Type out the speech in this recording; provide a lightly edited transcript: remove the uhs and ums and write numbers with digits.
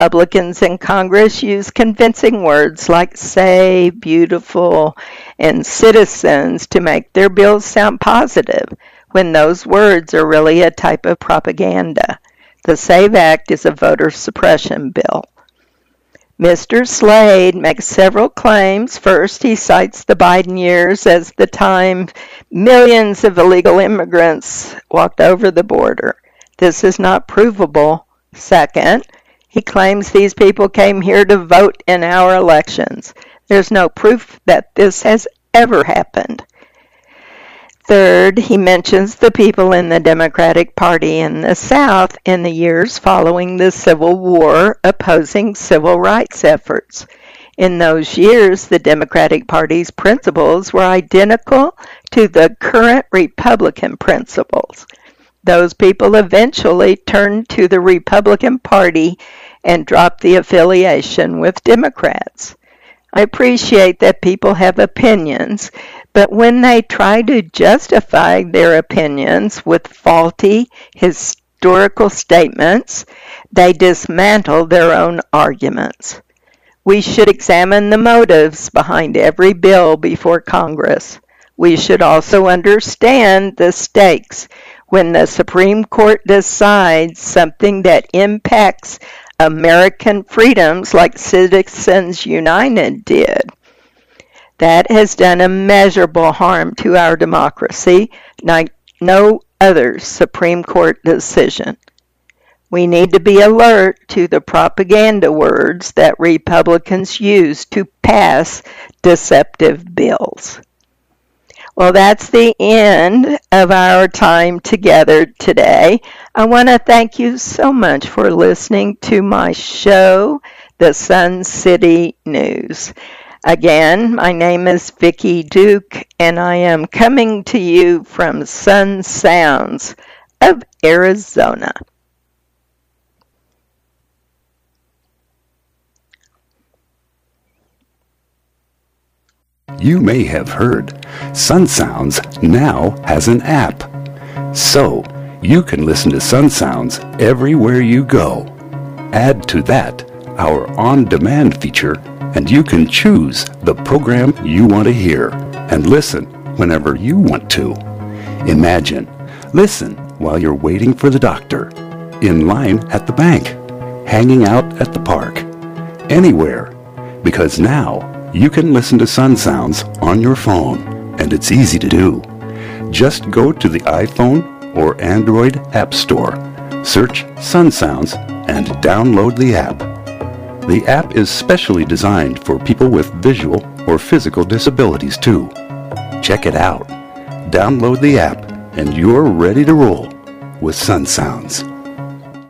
Republicans in Congress use convincing words like say, beautiful, and citizens to make their bills sound positive, when those words are really a type of propaganda. The SAVE Act is a voter suppression bill. Mr. Slade makes several claims. First, he cites the Biden years as the time millions of illegal immigrants walked over the border. This is not provable. Second, he claims these people came here to vote in our elections. There's no proof that this has ever happened. Third, he mentions the people in the Democratic Party in the South in the years following the Civil War opposing civil rights efforts. In those years, the Democratic Party's principles were identical to the current Republican principles. Those people eventually turned to the Republican Party and dropped the affiliation with Democrats. I appreciate that people have opinions, but when they try to justify their opinions with faulty historical statements, they dismantle their own arguments. We should examine the motives behind every bill before Congress. We should also understand the stakes when the Supreme Court decides something that impacts American freedoms like Citizens United did. That has done immeasurable harm to our democracy, like no other Supreme Court decision. We need to be alert to the propaganda words that Republicans use to pass deceptive bills. Well, that's the end of our time together today. I want to thank you so much for listening to my show, The Sun City News. Again, my name is Vicki Duke, and I am coming to you from Sun Sounds of Arizona. You may have heard Sun Sounds now has an app. So you can listen to Sun Sounds everywhere you go. Add to that our on-demand feature, and you can choose the program you want to hear and listen whenever you want to. Imagine, listen while you're waiting for the doctor, in line at the bank, hanging out at the park, anywhere, because now you can listen to Sun Sounds on your phone, and it's easy to do. Just go to the iPhone or Android App Store, search Sun Sounds, and download the app. The app is specially designed for people with visual or physical disabilities too. Check it out. Download the app, and you're ready to roll with Sun Sounds.